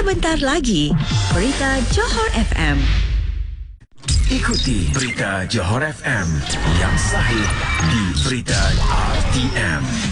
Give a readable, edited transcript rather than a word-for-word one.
Sebentar lagi, Berita Johor FM. Ikuti Berita Johor FM yang sahih di Berita RTM.